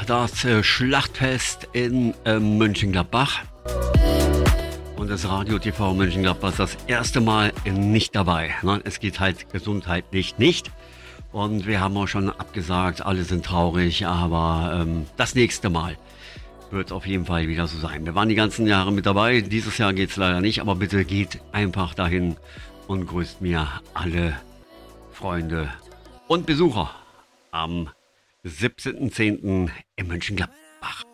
das Schlachtfest in Mönchengladbach. Und das Radio TV Mönchengladbach ist das erste Mal nicht dabei. Es geht halt gesundheitlich nicht. Und wir haben auch schon abgesagt, alle sind traurig, aber das nächste Mal wird auf jeden Fall wieder so sein. Wir waren die ganzen Jahre mit dabei, dieses Jahr geht es leider nicht, aber bitte geht einfach dahin und grüßt mir alle Freunde und Besucher am 17.10. in Mönchengladbach.